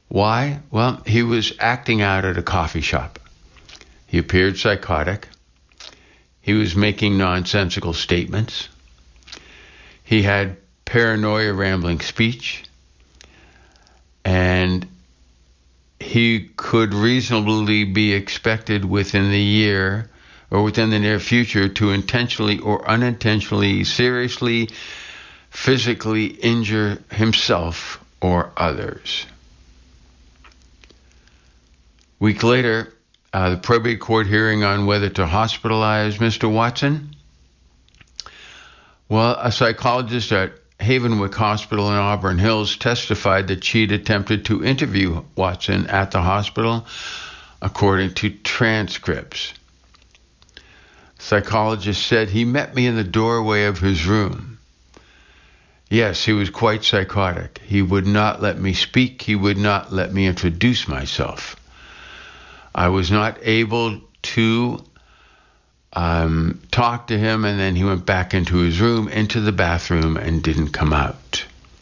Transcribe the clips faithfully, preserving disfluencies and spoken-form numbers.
Why? Well, he was acting out at a coffee shop. He appeared psychotic. He was making nonsensical statements. He had paranoia, rambling speech. And he could reasonably be expected within the year or within the near future to intentionally or unintentionally, seriously, physically injure himself or others. A week later, uh, the probate court hearing on whether to hospitalize Mister Watson. Well, a psychologist at Havenwick Hospital in Auburn Hills testified that she'd attempted to interview Watson at the hospital, according to transcripts. Psychologist said he met me in the doorway of his room. Yes, he was quite psychotic. He would not let me speak. He would not let me introduce myself. I was not able to um, talk to him, and then he went back into his room, into the bathroom, and didn't come out.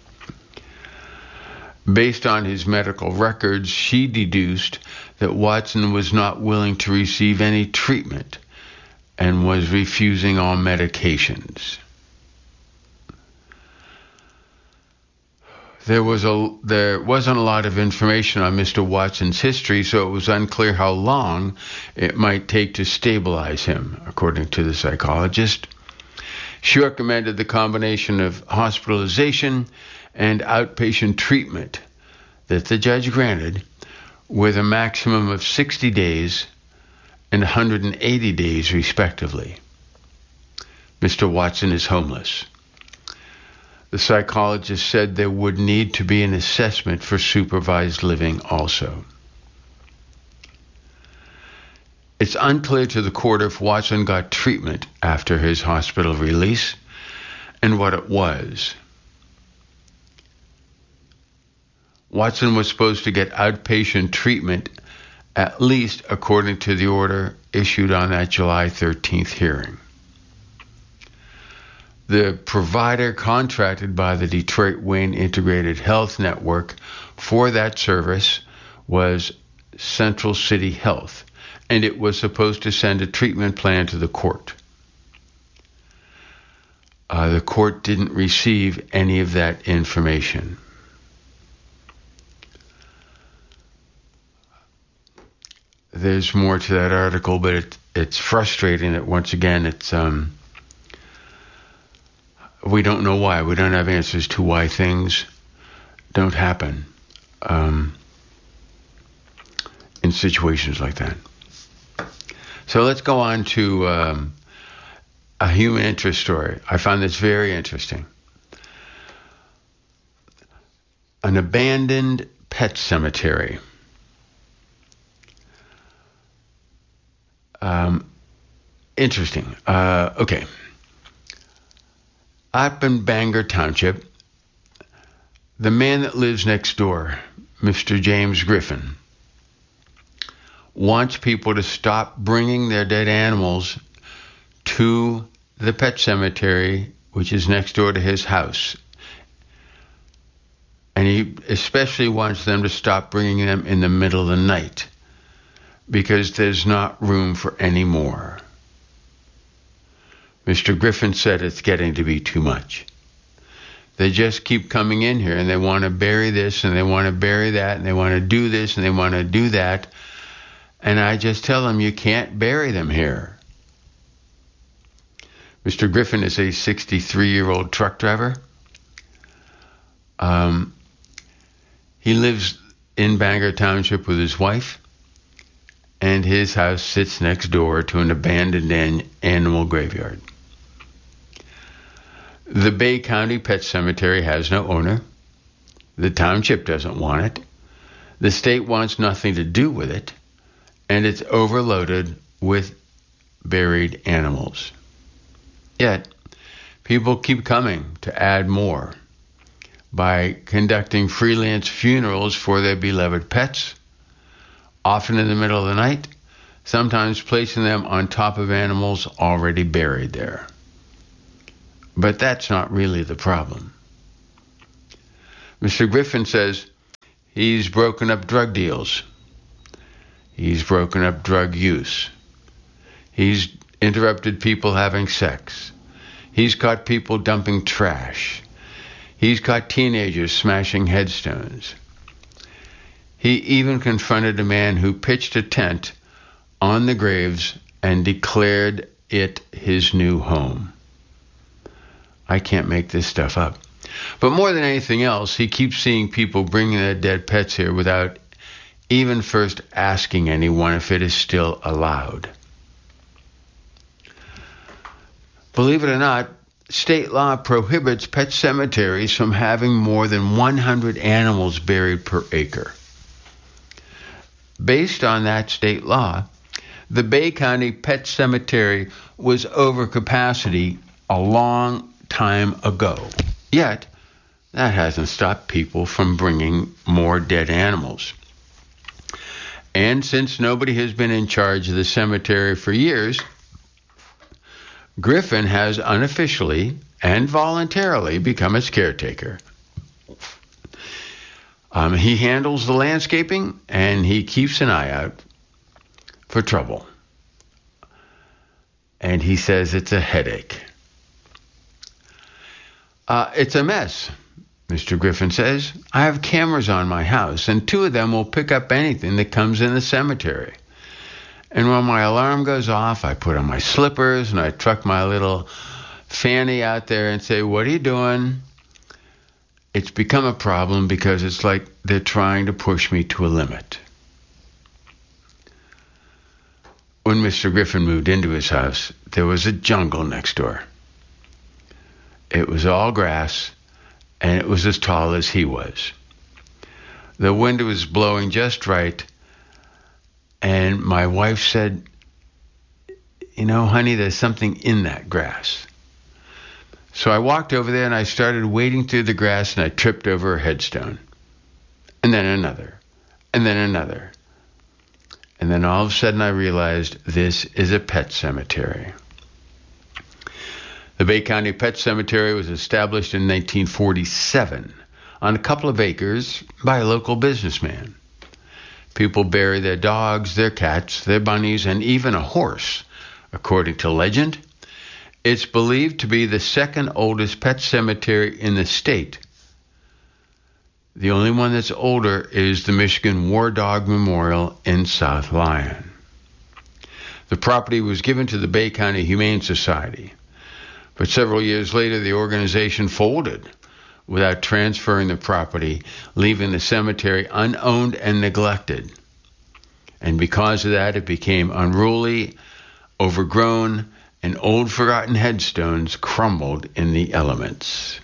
Based on his medical records, she deduced that Watson was not willing to receive any treatment and was refusing all medications. There was a there wasn't a lot of information on Mister Watson's history, so it was unclear how long it might take to stabilize him, according to the psychologist. She recommended the combination of hospitalization and outpatient treatment that the judge granted, with a maximum of sixty days and one hundred eighty days, respectively. Mister Watson is homeless. The psychologist said there would need to be an assessment for supervised living also. It's unclear to the court if Watson got treatment after his hospital release and what it was. Watson was supposed to get outpatient treatment, at least according to the order issued on that July thirteenth hearing. The provider contracted by the Detroit Wayne Integrated Health Network for that service was Central City Health, and it was supposed to send a treatment plan to the court. Uh, the court didn't receive any of that information. There's more to that article, but it, it's frustrating that once again it's um, we don't know why. We don't have answers to why things don't happen um, in situations like that. So let's go on to um, a human interest story. I find this very interesting. An abandoned pet cemetery. Um, interesting. Uh, okay. Up in Bangor Township, the man that lives next door, Mister James Griffin, wants people to stop bringing their dead animals to the pet cemetery, which is next door to his house. And he especially wants them to stop bringing them in the middle of the night, because there's not room for any more. Mister Griffin said it's getting to be too much. They just keep coming in here and they want to bury this and they want to bury that and they want to do this and they want to do that. And I just tell them, you can't bury them here. Mister Griffin is a sixty-three-year-old truck driver. Um, he lives in Bangor Township with his wife, and his house sits next door to an abandoned an- animal graveyard. The Bay County Pet Cemetery has no owner. The township doesn't want it. The state wants nothing to do with it, and it's overloaded with buried animals. Yet, people keep coming to add more by conducting freelance funerals for their beloved pets, often in the middle of the night, sometimes placing them on top of animals already buried there. But that's not really the problem. Mister Griffin says He's broken up drug deals. He's broken up drug use. He's interrupted people having sex. He's caught people dumping trash. He's caught teenagers smashing headstones. He even confronted a man who pitched a tent on the graves and declared it his new home. I can't make this stuff up. But more than anything else, he keeps seeing people bringing their dead pets here without even first asking anyone if it is still allowed. Believe it or not, state law prohibits pet cemeteries from having more than one hundred animals buried per acre. Based on that state law, the Bay County Pet Cemetery was over capacity a long time ago. Yet, that hasn't stopped people from bringing more dead animals. And since nobody has been in charge of the cemetery for years, Griffin has unofficially and voluntarily become its caretaker. Um, he handles the landscaping and he keeps an eye out for trouble. And he says it's a headache. Uh, it's a mess, Mister Griffin says. I have cameras on my house, and two of them will pick up anything that comes in the cemetery. And when my alarm goes off, I put on my slippers and I truck my little Fanny out there and say, "What are you doing?" It's become a problem because it's like they're trying to push me to a limit. When Mister Griffin moved into his house, there was a jungle next door. It was all grass, and it was as tall as he was. The wind was blowing just right, and my wife said, "You know, honey, there's something in that grass." So I walked over there and I started wading through the grass and I tripped over a headstone. And then another. And then another. And then all of a sudden I realized this is a pet cemetery. The Bay County Pet Cemetery was established in nineteen forty-seven on a couple of acres by a local businessman. People bury their dogs, their cats, their bunnies, and even a horse. According to legend, it's believed to be the second oldest pet cemetery in the state. The only one that's older is the Michigan War Dog Memorial in South Lyon. The property was given to the Bay County Humane Society, but several years later the organization folded without transferring the property, leaving the cemetery unowned and neglected. And because of that, it became unruly, overgrown, and old forgotten headstones crumbled in the elements.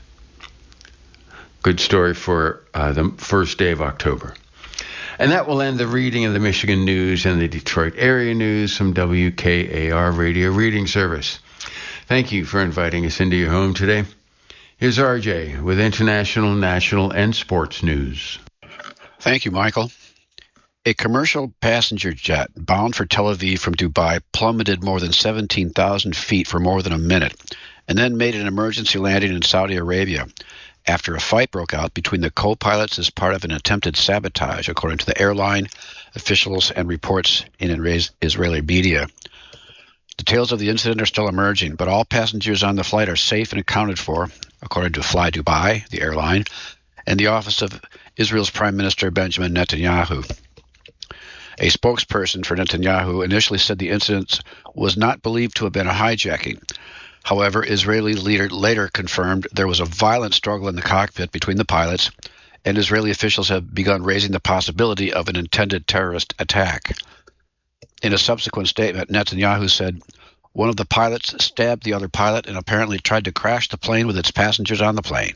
Good story for uh, the first day of October. And that will end the reading of the Michigan News and the Detroit Area News from W K A R Radio Reading Service. Thank you for inviting us into your home today. Here's R J with international, national, and sports news. Thank you, Michael. A commercial passenger jet bound for Tel Aviv from Dubai plummeted more than seventeen thousand feet for more than a minute and then made an emergency landing in Saudi Arabia after a fight broke out between the co-pilots as part of an attempted sabotage, according to the airline, officials, and reports in Israeli media. Details of the incident are still emerging, but all passengers on the flight are safe and accounted for, according to Fly Dubai, the airline, and the office of Israel's Prime Minister Benjamin Netanyahu. A spokesperson for Netanyahu initially said the incident was not believed to have been a hijacking. However, Israeli leader later confirmed there was a violent struggle in the cockpit between the pilots, and Israeli officials have begun raising the possibility of an intended terrorist attack. In a subsequent statement, Netanyahu said one of the pilots stabbed the other pilot and apparently tried to crash the plane with its passengers on the plane.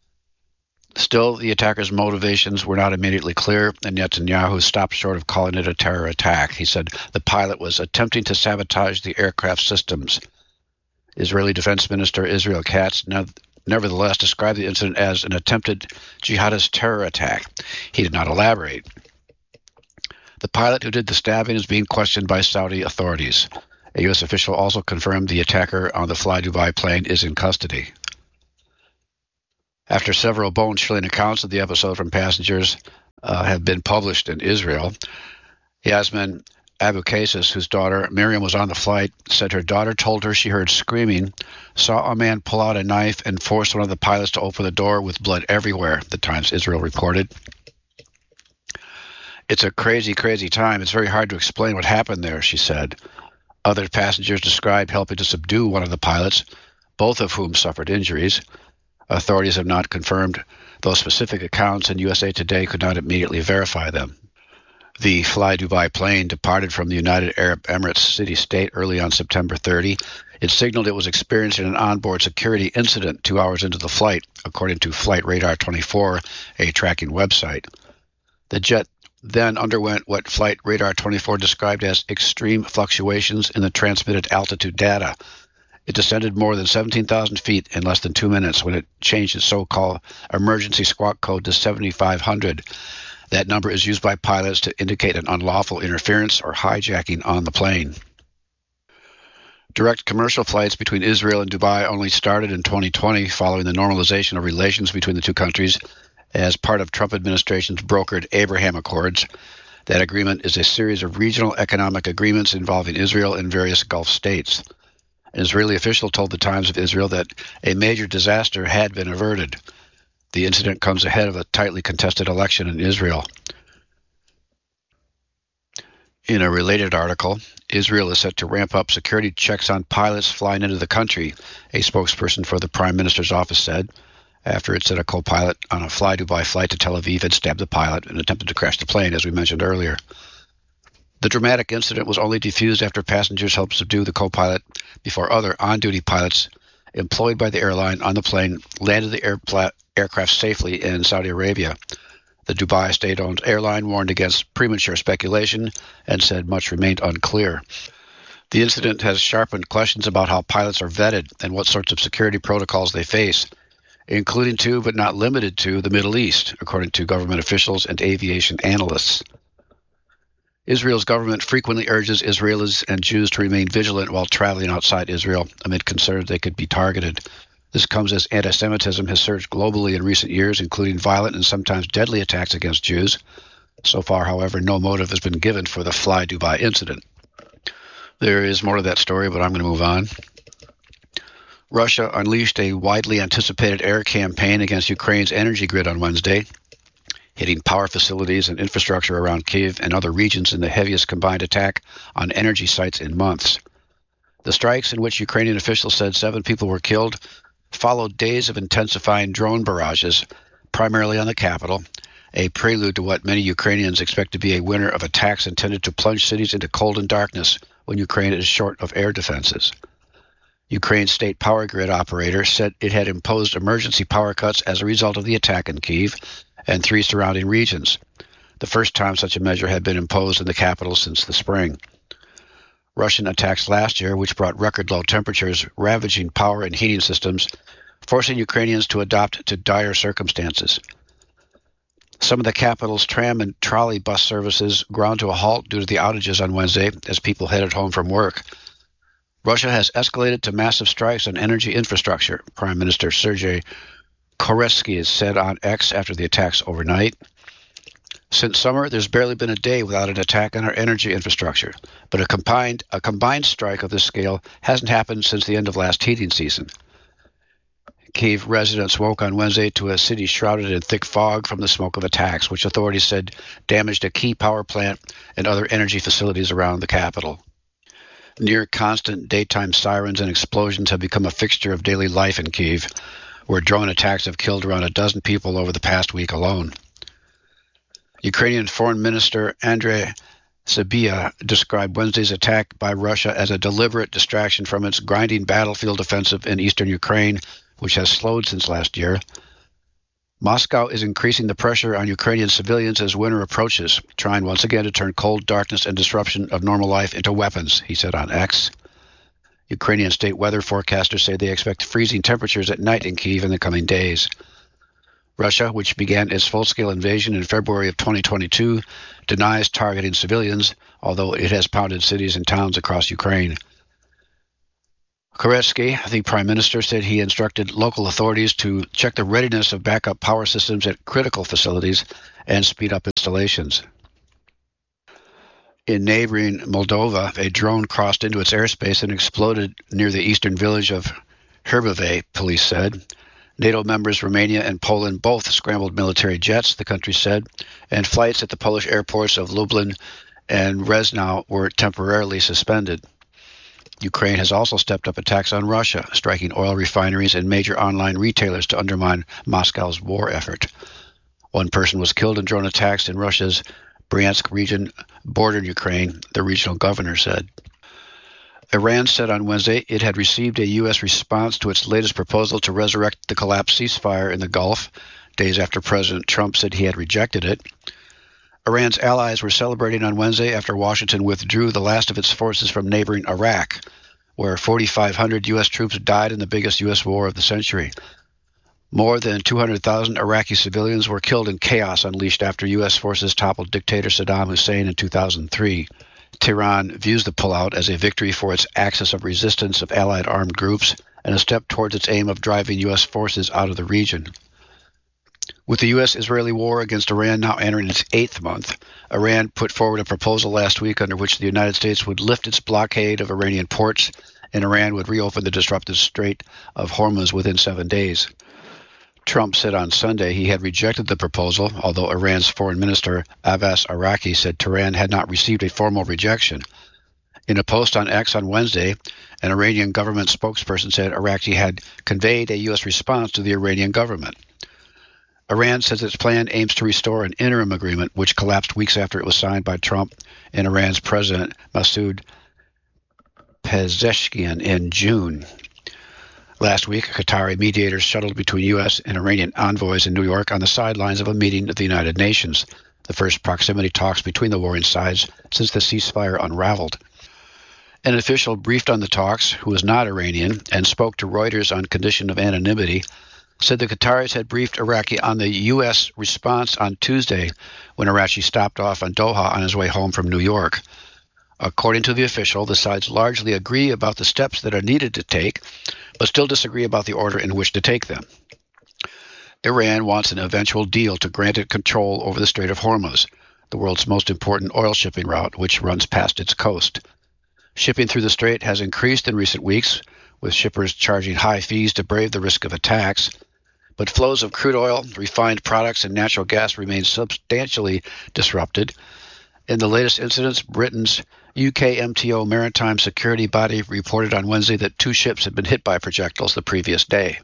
Still, the attacker's motivations were not immediately clear, and Netanyahu stopped short of calling it a terror attack. He said the pilot was attempting to sabotage the aircraft systems. Israeli Defense Minister Israel Katz nevertheless described the incident as an attempted jihadist terror attack. He did not elaborate. The pilot who did the stabbing is being questioned by Saudi authorities. A U S official also confirmed the attacker on the Fly Dubai plane is in custody. After several bone-chilling accounts of the episode from passengers, uh, have been published in Israel. Yasmin Abukasis, whose daughter Miriam was on the flight, said her daughter told her she heard screaming, saw a man pull out a knife, and forced one of the pilots to open the door with blood everywhere, the Times Israel reported. It's a crazy, crazy time. It's very hard to explain what happened there, she said. Other passengers described helping to subdue one of the pilots, both of whom suffered injuries. Authorities have not confirmed those specific accounts, and U S A Today could not immediately verify them. The Fly Dubai plane departed from the United Arab Emirates city-state early on September thirtieth. It signaled it was experiencing an onboard security incident two hours into the flight, according to Flight Radar twenty-four, a tracking website. The jet then underwent what Flight Radar twenty-four described as extreme fluctuations in the transmitted altitude data. It descended more than seventeen thousand feet in less than two minutes when it changed its so-called emergency squawk code to seventy-five hundred. That number is used by pilots to indicate an unlawful interference or hijacking on the plane. Direct commercial flights between Israel and Dubai only started in twenty twenty following the normalization of relations between the two countries as part of Trump administration's brokered Abraham Accords. That agreement is a series of regional economic agreements involving Israel and various Gulf states. An Israeli official told the Times of Israel that a major disaster had been averted. The incident comes ahead of a tightly contested election in Israel. In a related article, Israel is set to ramp up security checks on pilots flying into the country, a spokesperson for the Prime Minister's office said, after it said a co-pilot on a Fly Dubai flight to Tel Aviv had stabbed the pilot and attempted to crash the plane, as we mentioned earlier. The dramatic incident was only defused after passengers helped subdue the co-pilot before other on-duty pilots employed by the airline on the plane landed the airpla- aircraft safely in Saudi Arabia. The Dubai state-owned airline warned against premature speculation and said much remained unclear. The incident has sharpened questions about how pilots are vetted and what sorts of security protocols they face, including to but not limited to the Middle East, according to government officials and aviation analysts. Israel's government frequently urges Israelis and Jews to remain vigilant while traveling outside Israel amid concerns they could be targeted. This comes as anti-Semitism has surged globally in recent years, including violent and sometimes deadly attacks against Jews. So far, however, no motive has been given for the Fly Dubai incident. There is more to that story, but I'm going to move on. Russia unleashed a widely anticipated air campaign against Ukraine's energy grid on Wednesday, hitting power facilities and infrastructure around Kyiv and other regions in the heaviest combined attack on energy sites in months. The strikes, in which Ukrainian officials said seven people were killed, followed days of intensifying drone barrages, primarily on the capital, a prelude to what many Ukrainians expect to be a winter of attacks intended to plunge cities into cold and darkness when Ukraine is short of air defenses. Ukraine's state power grid operator said it had imposed emergency power cuts as a result of the attack in Kyiv and three surrounding regions, the first time such a measure had been imposed in the capital since the spring. Russian attacks last year, which brought record-low temperatures, ravaging power and heating systems, forcing Ukrainians to adapt to dire circumstances. Some of the capital's tram and trolley bus services ground to a halt due to the outages on Wednesday as people headed home from work. Russia has escalated to massive strikes on energy infrastructure, Prime Minister Sergei Koretsky has said on X after the attacks overnight. Since summer, there's barely been a day without an attack on our energy infrastructure, but a combined, a combined strike of this scale hasn't happened since the end of last heating season. Kyiv residents woke on Wednesday to a city shrouded in thick fog from the smoke of attacks, which authorities said damaged a key power plant and other energy facilities around the capital. Near constant daytime sirens and explosions have become a fixture of daily life in Kyiv, where drone attacks have killed around a dozen people over the past week alone. Ukrainian Foreign Minister Andrei Sybiha described Wednesday's attack by Russia as a deliberate distraction from its grinding battlefield offensive in eastern Ukraine, which has slowed since last year. Moscow is increasing the pressure on Ukrainian civilians as winter approaches, trying once again to turn cold, darkness, and disruption of normal life into weapons, he said on X. Ukrainian state weather forecasters say they expect freezing temperatures at night in Kyiv in the coming days. Russia, which began its full-scale invasion in February of twenty twenty-two, denies targeting civilians, although it has pounded cities and towns across Ukraine. Koretsky, the prime minister, said he instructed local authorities to check the readiness of backup power systems at critical facilities and speed up installations. In neighboring Moldova, a drone crossed into its airspace and exploded near the eastern village of Herbove, police said. NATO members Romania and Poland both scrambled military jets, the country said, and flights at the Polish airports of Lublin and Rezno were temporarily suspended. Ukraine has also stepped up attacks on Russia, striking oil refineries and major online retailers to undermine Moscow's war effort. One person was killed in drone attacks in Russia's Bryansk region, bordering Ukraine, the regional governor said. Iran said on Wednesday it had received a U S response to its latest proposal to resurrect the collapsed ceasefire in the Gulf, days after President Trump said he had rejected it. Iran's allies were celebrating on Wednesday after Washington withdrew the last of its forces from neighboring Iraq, where forty-five hundred U S troops died in the biggest U S war of the century. More than two hundred thousand Iraqi civilians were killed in chaos unleashed after U S forces toppled dictator Saddam Hussein in two thousand three. Tehran views the pullout as a victory for its axis of resistance of allied armed groups and a step towards its aim of driving U S forces out of the region. With the U S-Israeli war against Iran now entering its eighth month, Iran put forward a proposal last week under which the United States would lift its blockade of Iranian ports and Iran would reopen the disrupted Strait of Hormuz within seven days. Trump said on Sunday he had rejected the proposal, although Iran's foreign minister Abbas Araqi said Tehran had not received a formal rejection. In a post on X on Wednesday, an Iranian government spokesperson said Araqi had conveyed a U S response to the Iranian government. Iran says its plan aims to restore an interim agreement which collapsed weeks after it was signed by Trump and Iran's president Masoud Pezeshkian in June. Last week, Qatari mediators shuttled between U S and Iranian envoys in New York on the sidelines of a meeting at the United Nations, the first proximity talks between the warring sides since the ceasefire unraveled. An official briefed on the talks, who was not Iranian, and spoke to Reuters on condition of anonymity, said the Qataris had briefed Araqi on the U S response on Tuesday when Araqi stopped off on Doha on his way home from New York. According to the official, the sides largely agree about the steps that are needed to take, but still disagree about the order in which to take them. Iran wants an eventual deal to grant it control over the Strait of Hormuz, the world's most important oil shipping route, which runs past its coast. Shipping through the strait has increased in recent weeks, with shippers charging high fees to brave the risk of attacks, but flows of crude oil, refined products, and natural gas remain substantially disrupted. In the latest incidents, Britain's U K M T O maritime security body reported on Wednesday that two ships had been hit by projectiles the previous day.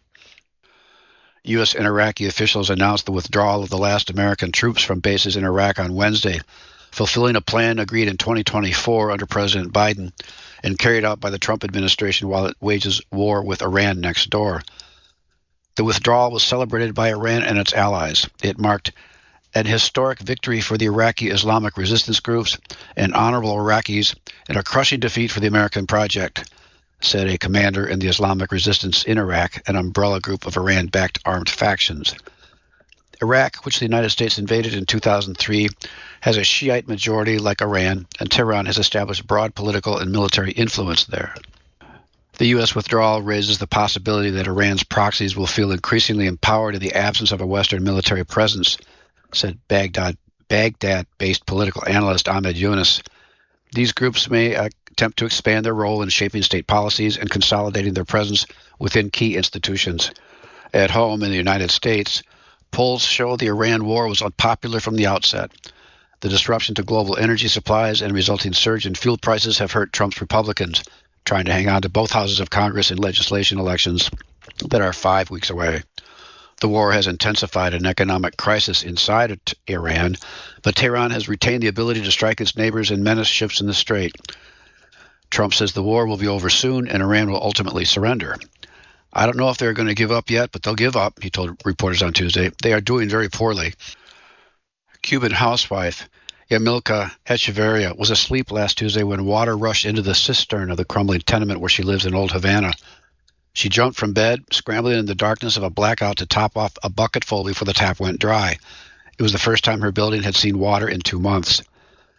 U S and Iraqi officials announced the withdrawal of the last American troops from bases in Iraq on Wednesday, fulfilling a plan agreed in twenty twenty-four under President Biden and carried out by the Trump administration while it wages war with Iran next door. The withdrawal was celebrated by Iran and its allies. It marked an historic victory for the Iraqi Islamic resistance groups and honorable Iraqis and a crushing defeat for the American project, said a commander in the Islamic resistance in Iraq, an umbrella group of Iran-backed armed factions. Iraq, which the United States invaded in two thousand three, has a Shiite majority like Iran, and Tehran has established broad political and military influence there. The U S withdrawal raises the possibility that Iran's proxies will feel increasingly empowered in the absence of a Western military presence, said Baghdad, Baghdad-based political analyst Ahmed Yunus. These groups may uh, attempt to expand their role in shaping state policies and consolidating their presence within key institutions. At home in the United States, polls show the Iran war was unpopular from the outset. The disruption to global energy supplies and resulting surge in fuel prices have hurt Trump's Republicans, trying to hang on to both houses of Congress in legislation elections that are five weeks away. The war has intensified an economic crisis inside of Iran, but Tehran has retained the ability to strike its neighbors and menace ships in the strait. Trump says the war will be over soon and Iran will ultimately surrender. I don't know if they're going to give up yet, but they'll give up, he told reporters on Tuesday. They are doing very poorly. Cuban housewife Yamilka Echeverria was asleep last Tuesday when water rushed into the cistern of the crumbling tenement where she lives in Old Havana. She jumped from bed, scrambling in the darkness of a blackout to top off a bucketful before the tap went dry. It was the first time her building had seen water in two months.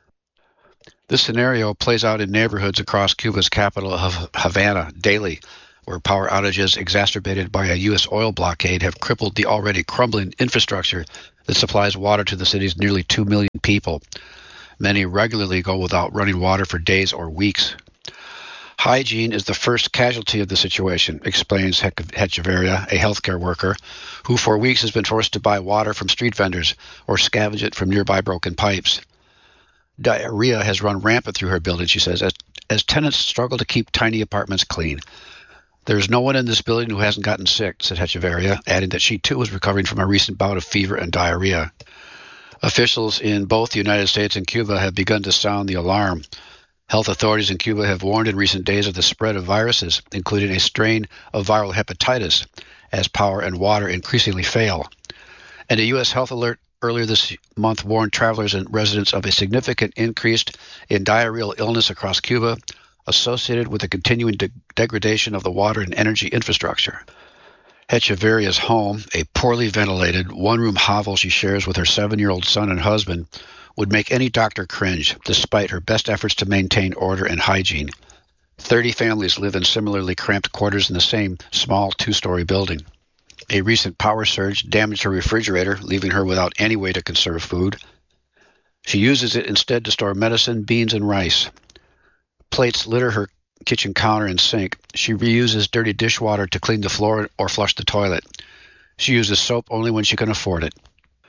This scenario plays out in neighborhoods across Cuba's capital of Havana daily. where power outages exacerbated by a U S oil blockade have crippled the already crumbling infrastructure that supplies water to the city's nearly two million people. Many regularly go without running water for days or weeks. Hygiene is the first casualty of the situation, explains Hechevarria, a healthcare worker, who for weeks has been forced to buy water from street vendors or scavenge it from nearby broken pipes. Diarrhea has run rampant through her building, she says, as, as tenants struggle to keep tiny apartments clean. There's no one in this building who hasn't gotten sick, said Hechevarria, adding that she too was recovering from a recent bout of fever and diarrhea. Officials in both the United States and Cuba have begun to sound the alarm. Health authorities in Cuba have warned in recent days of the spread of viruses, including a strain of viral hepatitis, as power and water increasingly fail. And a U S health alert earlier this month warned travelers and residents of a significant increase in diarrheal illness across Cuba associated with the continuing de- degradation of the water and energy infrastructure. Hechevarria's home, a poorly ventilated, one-room hovel she shares with her seven-year-old son and husband, would make any doctor cringe, despite her best efforts to maintain order and hygiene. Thirty families live in similarly cramped quarters in the same small two-story building. A recent power surge damaged her refrigerator, leaving her without any way to conserve food. She uses it instead to store medicine, beans, and rice. Plates litter her kitchen counter and sink. She reuses dirty dishwater to clean the floor or flush the toilet. She uses soap only when she can afford it.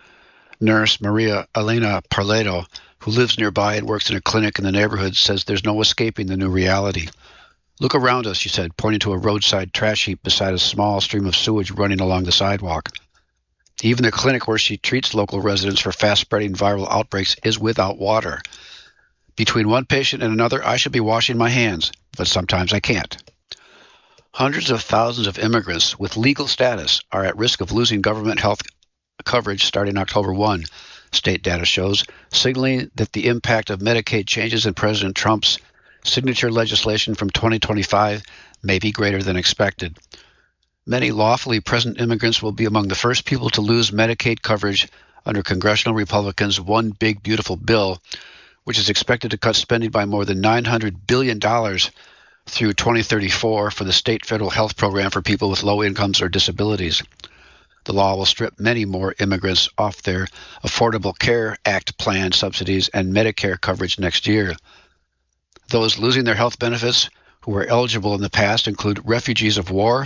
Nurse Maria Elena Parledo, who lives nearby and works in a clinic in the neighborhood, says there's no escaping the new reality. Look around us, she said, pointing to a roadside trash heap beside a small stream of sewage running along the sidewalk. Even the clinic where she treats local residents for fast-spreading viral outbreaks is without water. Between one patient and another, I should be washing my hands, but sometimes I can't. Hundreds of thousands of immigrants with legal status are at risk of losing government health coverage starting October first, state data shows, signaling that the impact of Medicaid changes in President Trump's signature legislation from twenty twenty-five may be greater than expected. Many lawfully present immigrants will be among the first people to lose Medicaid coverage under congressional Republicans' One Big Beautiful Bill, which is expected to cut spending by more than nine hundred billion dollars through twenty thirty-four for the state federal health program for people with low incomes or disabilities. The law will strip many more immigrants off their Affordable Care Act plan subsidies and Medicare coverage next year. Those losing their health benefits who were eligible in the past include refugees of war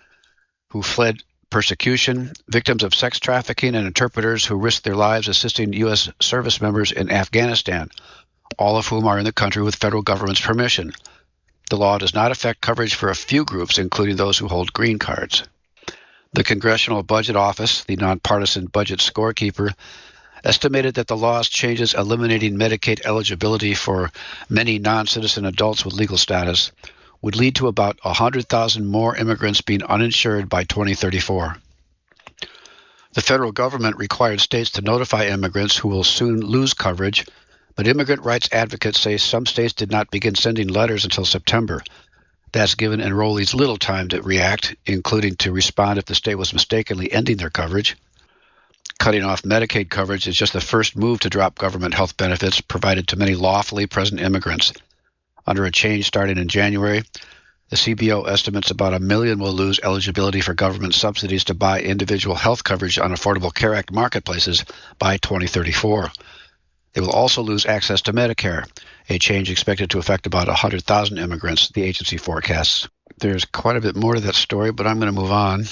who fled persecution, victims of sex trafficking, and interpreters who risked their lives assisting U S service members in Afghanistan, all of whom are in the country with federal government's permission. The law does not affect coverage for a few groups, including those who hold green cards. The Congressional Budget Office, the nonpartisan budget scorekeeper, estimated that the law's changes eliminating Medicaid eligibility for many non-citizen adults with legal status would lead to about one hundred thousand more immigrants being uninsured by twenty thirty-four. The federal government required states to notify immigrants who will soon lose coverage, but immigrant rights advocates say some states did not begin sending letters until September. That's given enrollees little time to react, including to respond if the state was mistakenly ending their coverage. Cutting off Medicaid coverage is just the first move to drop government health benefits provided to many lawfully present immigrants. Under a change starting in January, the C B O estimates about a million will lose eligibility for government subsidies to buy individual health coverage on Affordable Care Act marketplaces by twenty thirty-four. They will also lose access to Medicare, a change expected to affect about one hundred thousand immigrants, the agency forecasts. There's quite a bit more to that story, but I'm going to move on.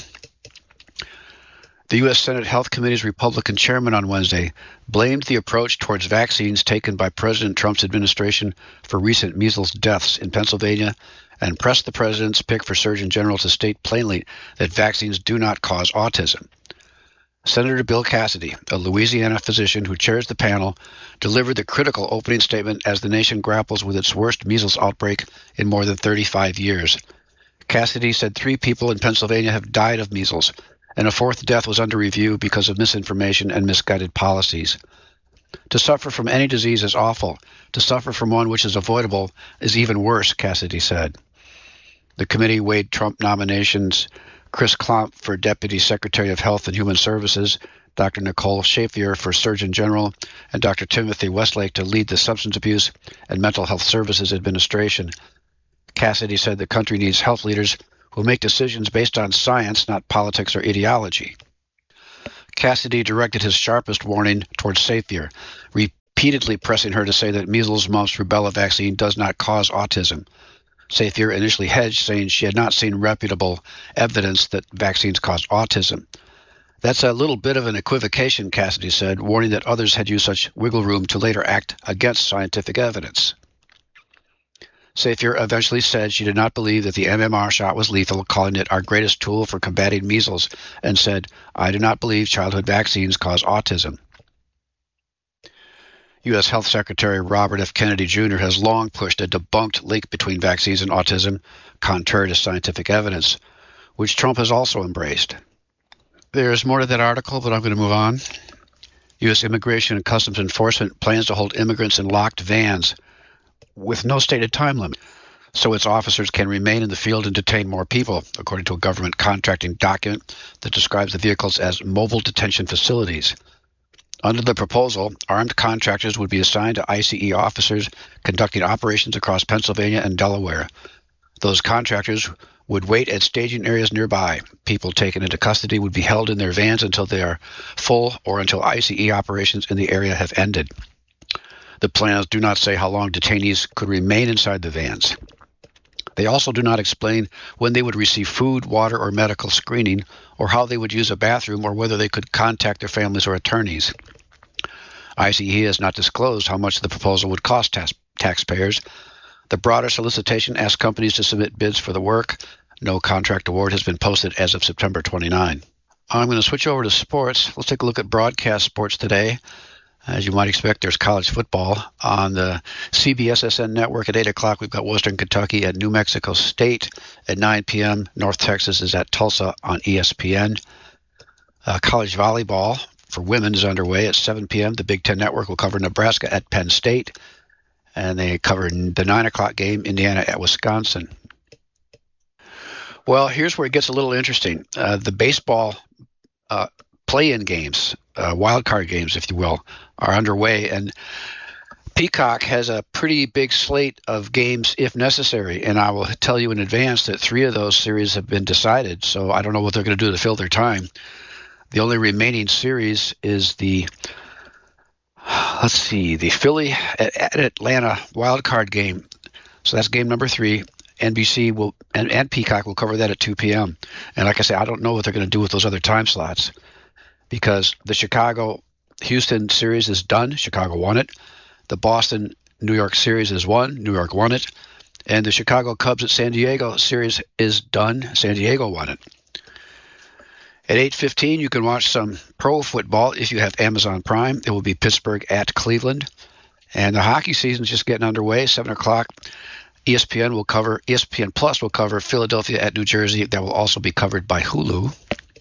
The U S Senate Health Committee's Republican chairman on Wednesday blamed the approach towards vaccines taken by President Trump's administration for recent measles deaths in Pennsylvania and pressed the president's pick for Surgeon General to state plainly that vaccines do not cause autism. Senator Bill Cassidy, a Louisiana physician who chairs the panel, delivered the critical opening statement as the nation grapples with its worst measles outbreak in more than thirty-five years. Cassidy said three people in Pennsylvania have died of measles, and a fourth death was under review because of misinformation and misguided policies. To suffer from any disease is awful. To suffer from one which is avoidable is even worse, Cassidy said. The committee weighed Trump nominations Chris Klomp for Deputy Secretary of Health and Human Services, Doctor Nicole Shaffer for Surgeon General, and Doctor Timothy Westlake to lead the Substance Abuse and Mental Health Services Administration. Cassidy said the country needs health leaders who make decisions based on science, not politics or ideology. Cassidy directed his sharpest warning towards Sathier, repeatedly pressing her to say that measles, mumps, rubella vaccine does not cause autism. Sathier initially hedged, saying she had not seen reputable evidence that vaccines caused autism. That's a little bit of an equivocation, Cassidy said, warning that others had used such wiggle room to later act against scientific evidence. Sathier eventually said she did not believe that the M M R shot was lethal, calling it our greatest tool for combating measles, and said, I do not believe childhood vaccines cause autism. U S Health Secretary Robert F. Kennedy Junior has long pushed a debunked link between vaccines and autism, contrary to scientific evidence, which Trump has also embraced. There's more to that article, but I'm going to move on. U S Immigration and Customs Enforcement plans to hold immigrants in locked vans with no stated time limit, so its officers can remain in the field and detain more people, according to a government contracting document that describes the vehicles as mobile detention facilities. Under the proposal, armed contractors would be assigned to I C E officers conducting operations across Pennsylvania and Delaware. Those contractors would wait at staging areas nearby. People taken into custody would be held in their vans until they are full or until I C E operations in the area have ended. The plans do not say how long detainees could remain inside the vans. They also do not explain when they would receive food, water, or medical screening, or how they would use a bathroom, or whether they could contact their families or attorneys. I C E has not disclosed how much the proposal would cost tax- taxpayers. The broader solicitation asks companies to submit bids for the work. No contract award has been posted as of September twenty-ninth. I'm going to switch over to sports. Let's take a look at broadcast sports today. As you might expect, there's college football. On the C B S S N network at eight o'clock, we've got Western Kentucky at New Mexico State. At nine p.m., North Texas is at Tulsa on E S P N. Uh, college volleyball for women is underway at seven p.m. The Big Ten Network will cover Nebraska at Penn State. And they cover the nine o'clock game, Indiana at Wisconsin. Well, here's where it gets a little interesting. Uh, the baseball uh, play-in games, uh, wild card games, if you will, are underway, and Peacock has a pretty big slate of games if necessary, and I will tell you in advance that three of those series have been decided, so I don't know what they're going to do to fill their time. The only remaining series is the, let's see, the Philly at, at Atlanta wild card game, so that's game number three. N B C will and, and Peacock will cover that at two p.m. And like I say, I don't know what they're going to do with those other time slots, because the Chicago-Houston series is done. Chicago won it. The Boston-New York series is won. New York won it. And the Chicago Cubs at San Diego series is done. San Diego won it. At eight fifteen, you can watch some pro football if you have Amazon Prime. It will be Pittsburgh at Cleveland. And the hockey season is just getting underway. seven o'clock, E S P N will cover, E S P N Plus will cover Philadelphia at New Jersey. That will also be covered by Hulu.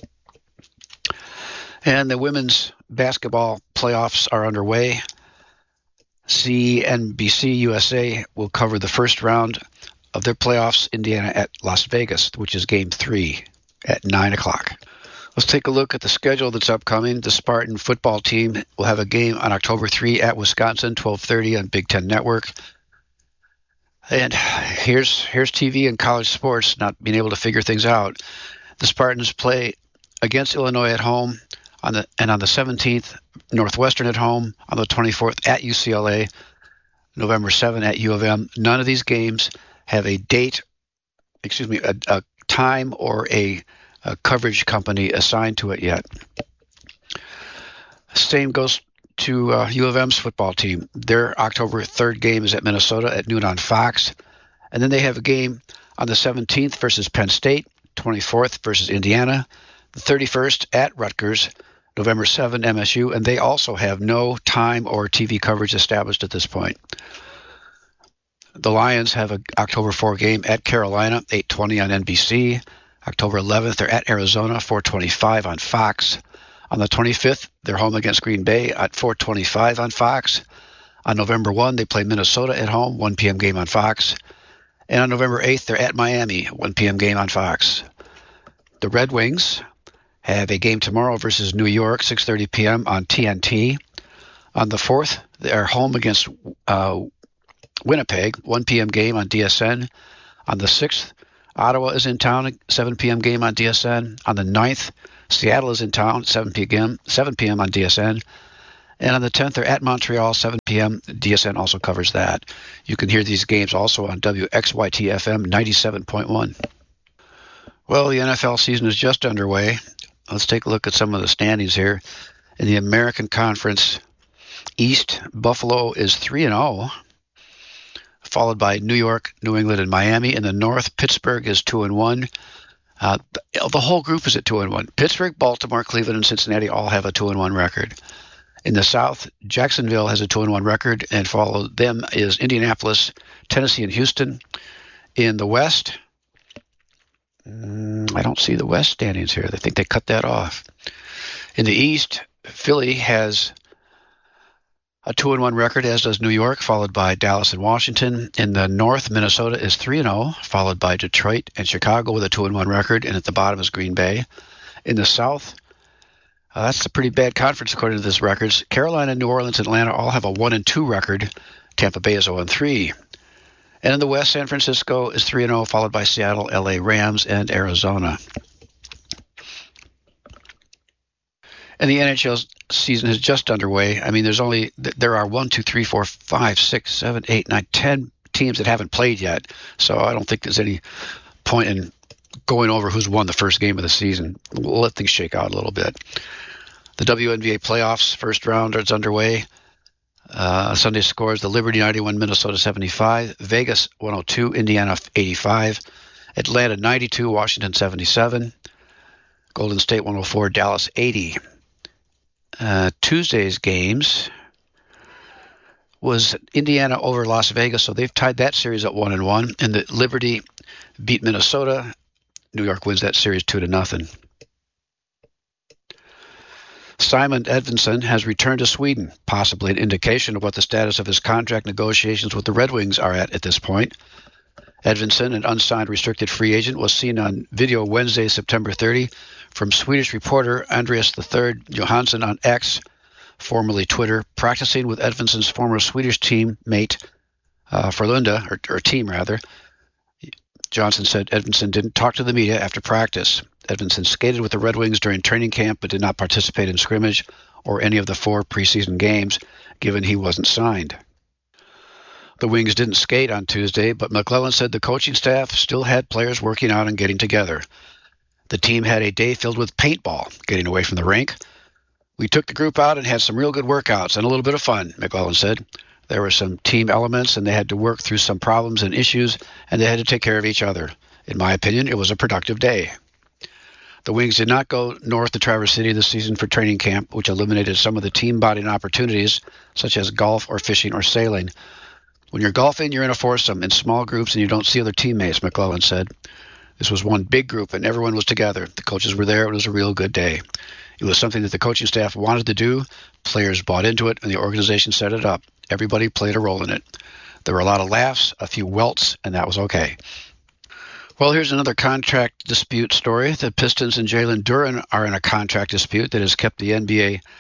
And the women's basketball playoffs are underway. C N B C U S A will cover the first round of their playoffs, Indiana at Las Vegas, which is game three at nine o'clock. Let's take a look at the schedule that's upcoming. The Spartan football team will have a game on October third at Wisconsin, twelve thirty on Big Ten Network. And here's here's T V and college sports not being able to figure things out. The Spartans play against Illinois at home, on the and on the seventeenth, Northwestern at home, on the twenty-fourth at U C L A, November seventh at U of M. None of these games have a date, excuse me, a, a time or a, a coverage company assigned to it yet. Same goes to uh, U of M's football team. Their October third game is at Minnesota at noon on Fox. And then they have a game on the seventeenth versus Penn State, twenty-fourth versus Indiana, the thirty-first at Rutgers, November seventh, M S U, and they also have no time or T V coverage established at this point. The Lions have an October fourth game at Carolina, eight twenty on N B C. October eleventh, they're at Arizona, four twenty-five on Fox. On the twenty-fifth, they're home against Green Bay at four twenty-five on Fox. On November first, they play Minnesota at home, one p.m. game on Fox. And on November eighth, they're at Miami, one p.m. game on Fox. The Red Wings have a game tomorrow versus New York, six thirty p.m. on T N T. On the fourth, they're home against uh, Winnipeg, one p.m. game on D S N. On the sixth, Ottawa is in town, seven p.m. game on D S N. On the ninth, Seattle is in town, seven p.m. seven p.m. on D S N. And on the tenth, they're at Montreal, seven p.m. D S N also covers that. You can hear these games also on W X Y T F M ninety-seven point one. Well, the N F L season is just underway. Let's take a look at some of the standings here. In the American Conference East, Buffalo is three and oh, followed by New York, New England, and Miami. In the North, Pittsburgh is two and one. Uh, the, the whole group is at two and one. Pittsburgh, Baltimore, Cleveland, and Cincinnati all have a two and one record. In the South, Jacksonville has a two and one record, and follow them is Indianapolis, Tennessee, and Houston. In the West, mm, I don't see the West standings here. I think they cut that off. In the East, Philly has a two and one record, as does New York, followed by Dallas and Washington. In the North, Minnesota is three and oh, followed by Detroit and Chicago with a two and one record, and at the bottom is Green Bay. In the South, uh, that's a pretty bad conference according to this records. Carolina, New Orleans, and Atlanta all have a one and two record. Tampa Bay is oh and three. And in the West, San Francisco is three and oh, followed by Seattle, L A Rams, and Arizona. And the N H L season is just underway. I mean, there's only there are one, two, three, four, five, six, seven, eight, nine, ten teams that haven't played yet. So I don't think there's any point in going over who's won the first game of the season. We'll let things shake out a little bit. The W N B A playoffs first round is underway. Uh, Sunday scores: the Liberty ninety-one, Minnesota seventy-five, Vegas one oh two, Indiana eighty-five, Atlanta ninety-two, Washington seventy-seven, Golden State one oh four, Dallas eighty. Uh, Tuesday's games was Indiana over Las Vegas, so they've tied that series at one and one. And the Liberty beat Minnesota. New York wins that series two to nothing. Simon Edvinsson has returned to Sweden, possibly an indication of what the status of his contract negotiations with the Red Wings are at at this point. Edvinsson, an unsigned restricted free agent, was seen on video Wednesday, September thirtieth, from Swedish reporter Andreas the Third Johansson on X, formerly Twitter, practicing with Edvinsson's former Swedish teammate uh, Frölunda, or, or team rather. Johansson said Edvinsson didn't talk to the media after practice. Edvinsson skated with the Red Wings during training camp but did not participate in scrimmage or any of the four preseason games, given he wasn't signed. The Wings didn't skate on Tuesday, but McClellan said the coaching staff still had players working out and getting together. The team had a day filled with paintball, getting away from the rink. We took the group out and had some real good workouts and a little bit of fun, McClellan said. There were some team elements, and they had to work through some problems and issues, and they had to take care of each other. In my opinion, it was a productive day. The Wings did not go north to Traverse City this season for training camp, which eliminated some of the team bonding opportunities, such as golf or fishing or sailing. When you're golfing, you're in a foursome in small groups, and you don't see other teammates, McClellan said. This was one big group, and everyone was together. The coaches were there. It was a real good day. It was something that the coaching staff wanted to do. Players bought into it, and the organization set it up. Everybody played a role in it. There were a lot of laughs, a few welts, and that was okay. Well, here's another contract dispute story. The Pistons and Jalen Duren are in a contract dispute that has kept the N B A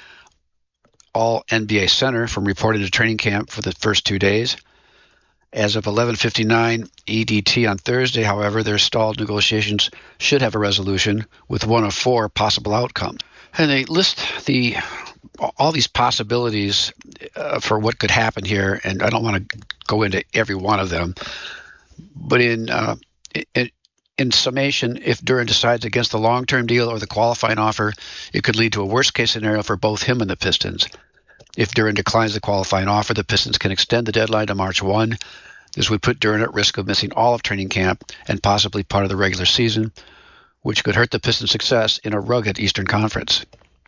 All-N B A center from reporting to training camp for the first two days. As of eleven fifty-nine E D T on Thursday, however, their stalled negotiations should have a resolution with one of four possible outcomes. And they list the all these possibilities uh, for what could happen here, and I don't want to go into every one of them. But in uh, in, in summation, if Duren decides against the long-term deal or the qualifying offer, it could lead to a worst-case scenario for both him and the Pistons. If Duren declines the qualifying offer, the Pistons can extend the deadline to March first. This would put Duren at risk of missing all of training camp and possibly part of the regular season, which could hurt the Pistons' success in a rugged Eastern Conference.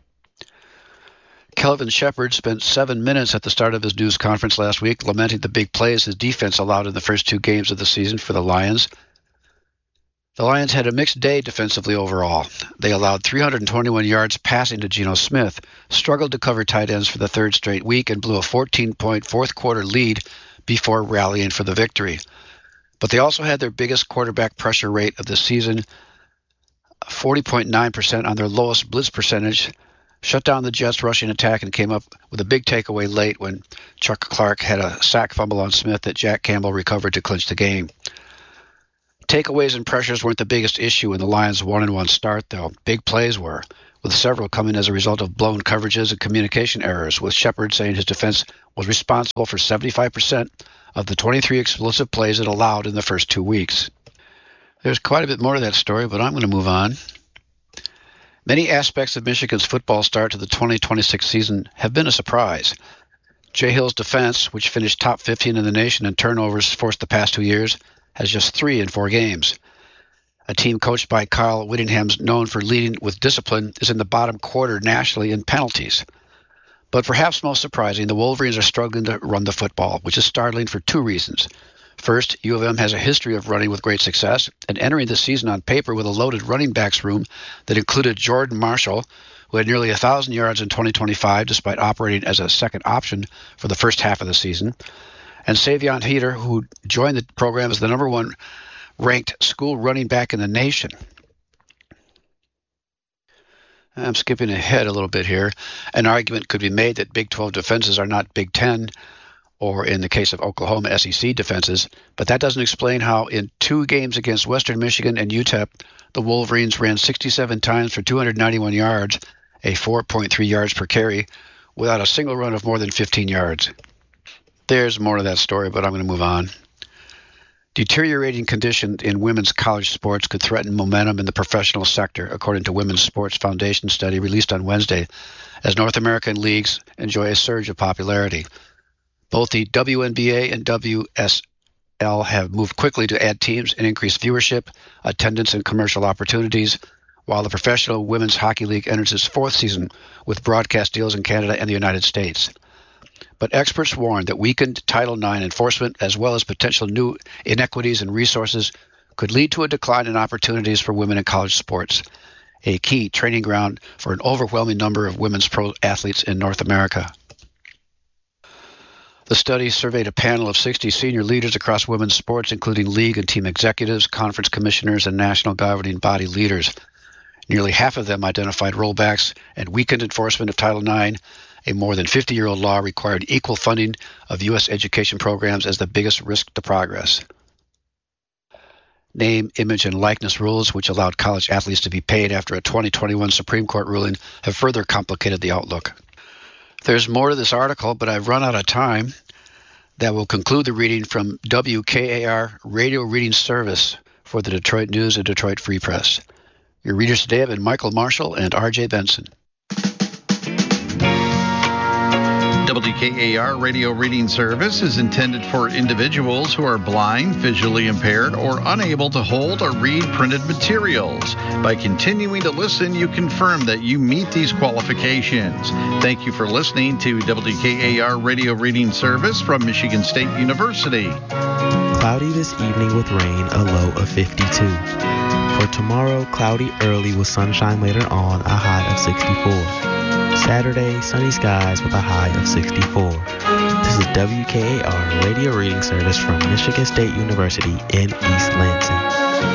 Kelvin Sheppard spent seven minutes at the start of his news conference last week lamenting the big plays his defense allowed in the first two games of the season for the Lions. The Lions had a mixed day defensively overall. They allowed three hundred twenty-one yards passing to Geno Smith, struggled to cover tight ends for the third straight week, and blew a fourteen-point fourth-quarter lead before rallying for the victory. But they also had their biggest quarterback pressure rate of the season, forty point nine percent on their lowest blitz percentage, shut down the Jets' rushing attack, and came up with a big takeaway late when Chuck Clark had a sack fumble on Smith that Jack Campbell recovered to clinch the game. Takeaways and pressures weren't the biggest issue in the Lions' one and one start, though. Big plays were, with several coming as a result of blown coverages and communication errors, with Shepard saying his defense was responsible for seventy-five percent of the twenty-three explosive plays it allowed in the first two weeks. There's quite a bit more to that story, but I'm going to move on. Many aspects of Michigan's football start to the twenty twenty-six season have been a surprise. Jay Hill's defense, which finished top fifteen in the nation in turnovers forced the past two years, has just three in four games. A team coached by Kyle Whittingham's known for leading with discipline is in the bottom quarter nationally in penalties. But perhaps most surprising, the Wolverines are struggling to run the football, which is startling for two reasons. First, U of M has a history of running with great success and entering the season on paper with a loaded running backs room that included Jordan Marshall, who had nearly one thousand yards in twenty twenty-five despite operating as a second option for the first half of the season, and Savion Heater, who joined the program as the number one ranked school running back in the nation. I'm skipping ahead a little bit here. An argument could be made that Big twelve defenses are not Big Ten, or in the case of Oklahoma, S E C defenses, but that doesn't explain how in two games against Western Michigan and U T E P, the Wolverines ran sixty-seven times for two hundred ninety-one yards, a four point three yards per carry, without a single run of more than fifteen yards. There's more to that story, but I'm going to move on. Deteriorating conditions in women's college sports could threaten momentum in the professional sector, according to Women's Sports Foundation study released on Wednesday, as North American leagues enjoy a surge of popularity. Both the W N B A and W S L have moved quickly to add teams and increase viewership, attendance, and commercial opportunities, while the Professional Women's Hockey League enters its fourth season with broadcast deals in Canada and the United States. But experts warn that weakened Title nine enforcement, as well as potential new inequities in resources, could lead to a decline in opportunities for women in college sports, a key training ground for an overwhelming number of women's pro athletes in North America. The study surveyed a panel of sixty senior leaders across women's sports, including league and team executives, conference commissioners, and national governing body leaders. Nearly half of them identified rollbacks and weakened enforcement of Title nine, a more than fifty-year-old law required equal funding of U S education programs as the biggest risk to progress. Name, image, and likeness rules, which allowed college athletes to be paid after a twenty twenty-one Supreme Court ruling, have further complicated the outlook. There's more to this article, but I've run out of time. That will conclude the reading from W K A R Radio Reading Service for the Detroit News and Detroit Free Press. Your readers today have been Michael Marshall and R J Benson. W K A R Radio Reading Service is intended for individuals who are blind, visually impaired, or unable to hold or read printed materials. By continuing to listen, you confirm that you meet these qualifications. Thank you for listening to W K A R Radio Reading Service from Michigan State University. Cloudy this evening with rain, a low of fifty-two. For tomorrow, cloudy early with sunshine later on, a high of sixty-four. Saturday, sunny skies with a high of sixty-four. This is W K A R Radio Reading Service from Michigan State University in East Lansing.